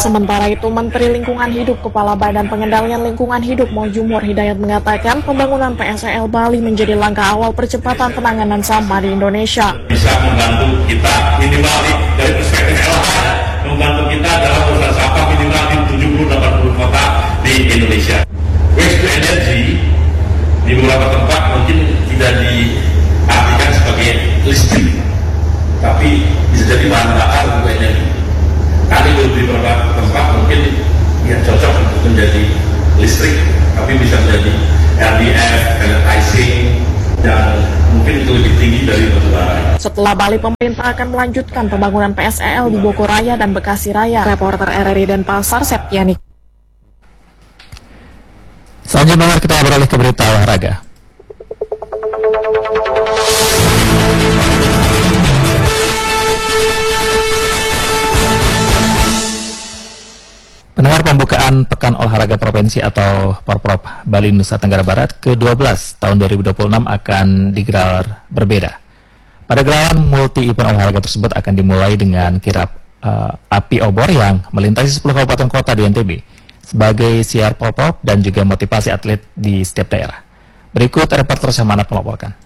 Sementara itu, Menteri Lingkungan Hidup Kepala Badan Pengendalian Lingkungan Hidup Mojumur Hidayat mengatakan pembangunan PSEL Bali menjadi langkah awal percepatan penanganan sampah di Indonesia. Bisa membantu kita minimal dari perspektif LH, membantu kita dalam urusan sampah minimal di 70-80 kota di Indonesia. Waste to energy di beberapa tempat mungkin tidak diartikan sebagai listrik, tapi bisa jadi bahan bakar untuk energi. Kali di beberapa tempat mungkin ya cocok untuk menjadi listrik, tapi bisa menjadi RDF, pelletizing, dan mungkin itu lebih tinggi dari batubara. Setelah Bali, pemerintah akan melanjutkan pembangunan PSEL di Bogor Raya dan Bekasi Raya. Reporter RRI Denpasar, Septiani. Selanjutnya kita beralih ke berita olahraga. Pendengar, pembukaan Pekan Olahraga Provinsi atau Porprov Bali Nusa Tenggara Barat ke-12 tahun 2026 akan digelar berbeda. Pada gelaran multi-event olahraga tersebut akan dimulai dengan kirap api obor yang melintasi 10 kabupaten kota di NTB sebagai siar Porprov dan juga motivasi atlet di setiap daerah. Berikut reporter Samanat melaporkan.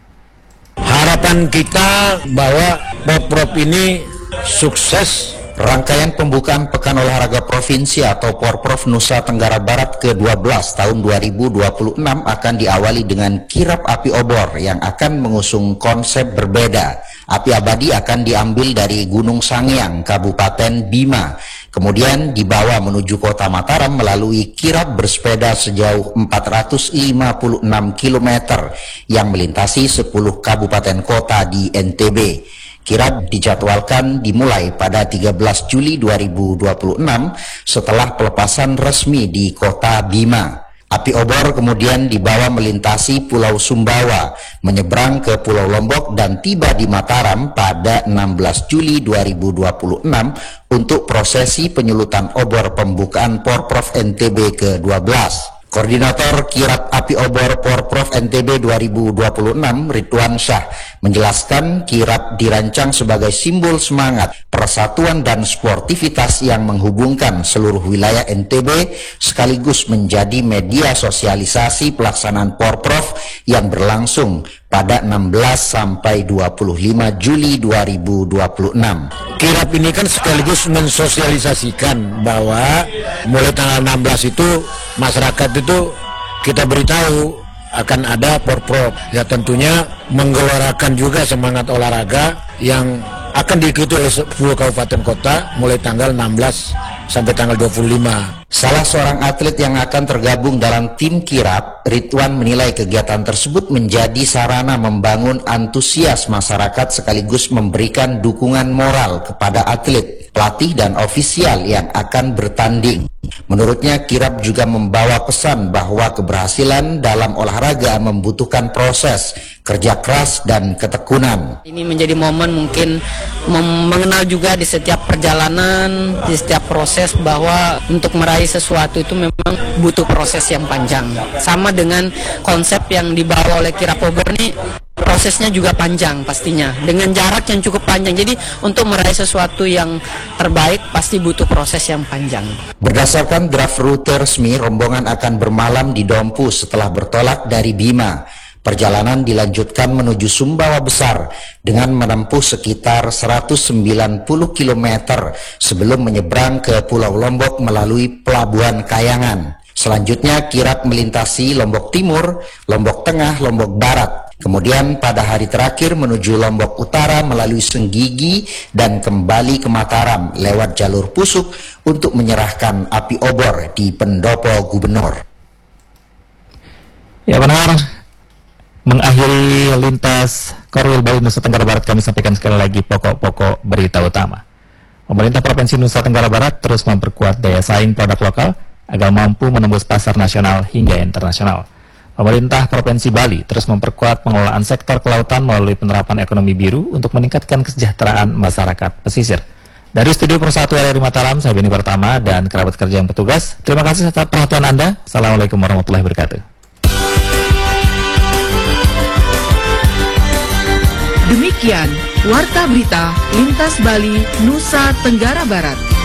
Harapan kita bahwa Porprov ini sukses. Rangkaian pembukaan Pekan Olahraga Provinsi atau Porprov Nusa Tenggara Barat ke-12 tahun 2026 akan diawali dengan kirap api obor yang akan mengusung konsep berbeda. Api abadi akan diambil dari Gunung Sangiang, Kabupaten Bima, kemudian dibawa menuju Kota Mataram melalui kirap bersepeda sejauh 456 km yang melintasi 10 kabupaten kota di NTB. Kirap dijadwalkan dimulai pada 13 Juli 2026 setelah pelepasan resmi di Kota Bima. Api obor kemudian dibawa melintasi Pulau Sumbawa, menyeberang ke Pulau Lombok dan tiba di Mataram pada 16 Juli 2026 untuk prosesi penyulutan obor pembukaan Porprov NTB ke-12. Koordinator Kirap Api Obor Porprov NTB 2026, Ridwan Syah, menjelaskan kirap dirancang sebagai simbol semangat, persatuan dan sportivitas yang menghubungkan seluruh wilayah NTB sekaligus menjadi media sosialisasi pelaksanaan Porprov yang berlangsung pada 16 sampai 25 Juli 2026. Kirap ini kan sekaligus mensosialisasikan bahwa mulai tanggal 16 itu masyarakat itu kita beritahu akan ada Porprov. Ya tentunya menggelorakan juga semangat olahraga yang akan diikuti oleh 10 kabupaten kota mulai tanggal 16 sampai tanggal 25. Salah seorang atlet yang akan tergabung dalam tim kirap, Ridwan menilai kegiatan tersebut menjadi sarana membangun antusias masyarakat sekaligus memberikan dukungan moral kepada atlet, pelatih dan ofisial yang akan bertanding. Menurutnya, kirap juga membawa pesan bahwa keberhasilan dalam olahraga membutuhkan proses, kerja keras dan ketekunan. Ini menjadi momen mungkin mengenal juga di setiap perjalanan, di setiap proses bahwa untuk meraih sesuatu itu memang butuh proses yang panjang. Sama dengan konsep yang dibawa oleh kirap obor ini, prosesnya juga panjang pastinya, dengan jarak yang cukup panjang. Jadi untuk meraih sesuatu yang terbaik pasti butuh proses yang panjang. Berdasarkan draft rute resmi, rombongan akan bermalam di Dompu setelah bertolak dari Bima. Perjalanan dilanjutkan menuju Sumbawa Besar dengan menempuh sekitar 190 km sebelum menyeberang ke Pulau Lombok melalui Pelabuhan Kayangan. Selanjutnya kirap melintasi Lombok Timur, Lombok Tengah, Lombok Barat. Kemudian pada hari terakhir menuju Lombok Utara melalui Senggigi dan kembali ke Mataram lewat jalur Pusuk untuk menyerahkan api obor di pendopo gubernur. Ya benar, mengakhiri lintas Korwil Bali Nusa Tenggara Barat, kami sampaikan sekali lagi pokok-pokok berita utama. Pemerintah Provinsi Nusa Tenggara Barat terus memperkuat daya saing produk lokal agar mampu menembus pasar nasional hingga internasional. Pemerintah Provinsi Bali terus memperkuat pengelolaan sektor kelautan melalui penerapan ekonomi biru untuk meningkatkan kesejahteraan masyarakat pesisir. Dari Studio Persatu RRI Mataram, saya Beni Pertama dan kerabat kerja yang bertugas. Terima kasih atas perhatian Anda. Assalamualaikum warahmatullahi wabarakatuh. Demikian Warta Berita Lintas Bali, Nusa Tenggara Barat.